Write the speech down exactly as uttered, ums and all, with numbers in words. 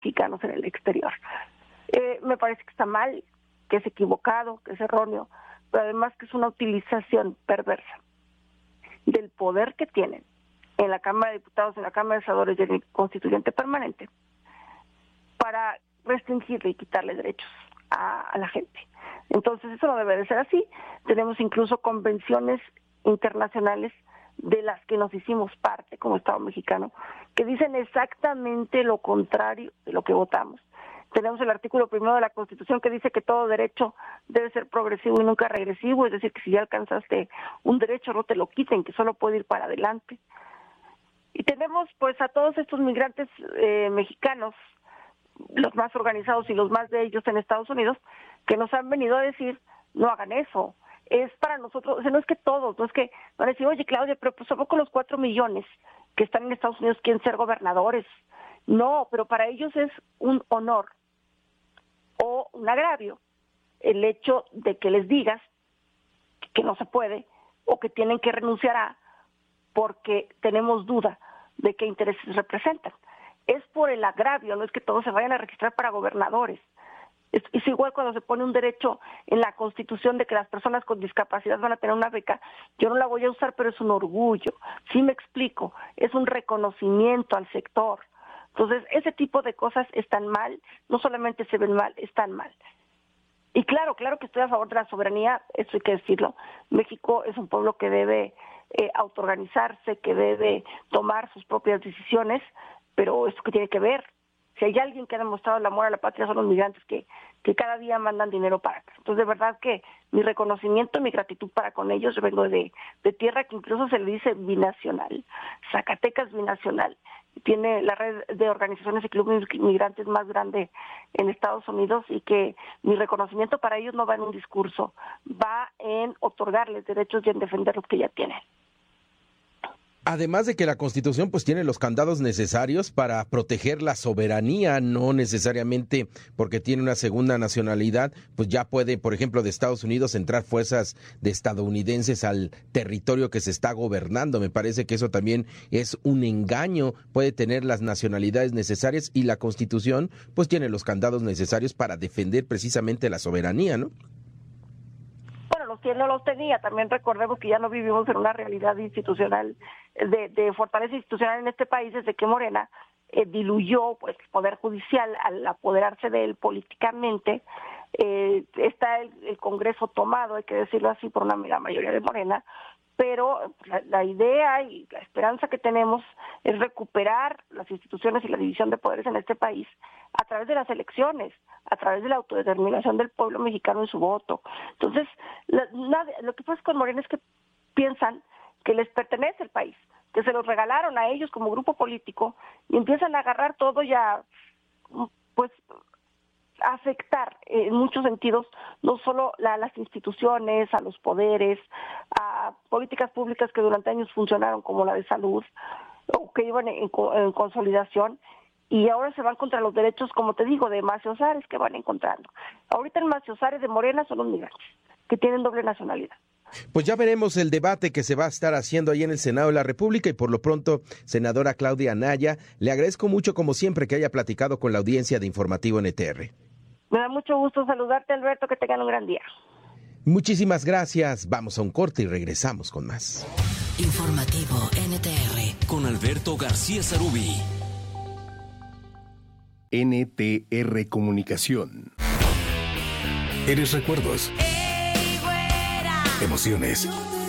mexicanos en el exterior. Eh, me parece que está mal, que es equivocado, que es erróneo, pero además que es una utilización perversa del poder que tienen en la Cámara de Diputados, en la Cámara de Senadores y en el Constituyente Permanente para restringirle y quitarle derechos a, a la gente. Entonces eso no debe de ser así. Tenemos incluso convenciones internacionales de las que nos hicimos parte como Estado mexicano, que dicen exactamente lo contrario de lo que votamos. Tenemos el artículo primero de la Constitución que dice que todo derecho debe ser progresivo y nunca regresivo, es decir, que si ya alcanzaste un derecho no te lo quiten, que solo puede ir para adelante. Y tenemos pues a todos estos migrantes eh, mexicanos, los más organizados y los más de ellos en Estados Unidos, que nos han venido a decir, no hagan eso. Es para nosotros, o sea, no es que todos, no es que van a decir, oye Claudia, pero pues somos con los cuatro millones que están en Estados Unidos quieren ser gobernadores. No, pero para ellos es un honor o un agravio el hecho de que les digas que no se puede o que tienen que renunciar a porque tenemos duda de qué intereses representan. Es por el agravio, no es que todos se vayan a registrar para gobernadores. Es, es igual cuando se pone un derecho en la Constitución de que las personas con discapacidad van a tener una beca. Yo no la voy a usar, pero es un orgullo. Sí me explico, es un reconocimiento al sector. Entonces, ese tipo de cosas están mal, no solamente se ven mal, están mal. Y claro, claro que estoy a favor de la soberanía, eso hay que decirlo. México es un pueblo que debe eh, autoorganizarse, que debe tomar sus propias decisiones, pero esto que tiene que ver, si hay alguien que ha demostrado el amor a la patria son los migrantes que, que cada día mandan dinero para acá. Entonces, de verdad que mi reconocimiento, mi gratitud para con ellos, yo vengo de, de tierra que incluso se le dice binacional, Zacatecas binacional, tiene la red de organizaciones y clubes migrantes más grande en Estados Unidos y que mi reconocimiento para ellos no va en un discurso, va en otorgarles derechos y en defender los que ya tienen. Además de que la Constitución pues tiene los candados necesarios para proteger la soberanía, no necesariamente porque tiene una segunda nacionalidad, pues ya puede, por ejemplo, de Estados Unidos entrar fuerzas de estadounidenses al territorio que se está gobernando. Me parece que eso también es un engaño, puede tener las nacionalidades necesarias y la Constitución pues tiene los candados necesarios para defender precisamente la soberanía, ¿no? Quien no los tenía, también recordemos que ya no vivimos en una realidad institucional de, de fortaleza institucional en este país desde que Morena eh, diluyó pues el poder judicial al apoderarse de él políticamente. Eh, está el, el Congreso tomado, hay que decirlo así, por una la mayoría de Morena, pero la, la idea y la esperanza que tenemos es recuperar las instituciones y la división de poderes en este país a través de las elecciones, a través de la autodeterminación del pueblo mexicano en su voto. Entonces, la, nada, lo que pasa con Morena es que piensan que les pertenece el país, que se los regalaron a ellos como grupo político y empiezan a agarrar todo y a, pues, afectar en muchos sentidos no solo la, las instituciones, a los poderes, a políticas públicas que durante años funcionaron como la de salud o que iban en, en consolidación y ahora se van contra los derechos, como te digo, de maciosares que van encontrando. Ahorita el maciosares de Morena son los migrantes que tienen doble nacionalidad. Pues ya veremos el debate que se va a estar haciendo ahí en el Senado de la República y por lo pronto, senadora Claudia Anaya, le agradezco mucho como siempre que haya platicado con la audiencia de Informativo N T R. Me da mucho gusto saludarte, Alberto, que tengan un gran día. Muchísimas gracias. Vamos a un corte y regresamos con más. Informativo N T R con Alberto García Sarubí. N T R Comunicación. Eres recuerdos. Emociones.